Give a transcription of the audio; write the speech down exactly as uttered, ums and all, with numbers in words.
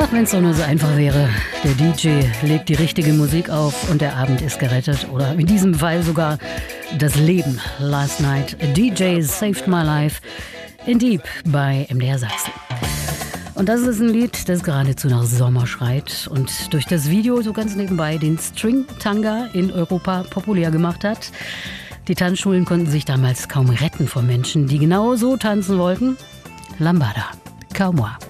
Wenn es doch nur so einfach wäre. Der D J legt die richtige Musik auf und der Abend ist gerettet. Oder in diesem Fall sogar das Leben. Last Night, a D J saved my life in Deep bei M D R Sachsen. Und das ist ein Lied, das geradezu nach Sommer schreit und durch das Video so ganz nebenbei den String-Tanga in Europa populär gemacht hat. Die Tanzschulen konnten sich damals kaum retten vor Menschen, die genau so tanzen wollten. Lambada, Calmois.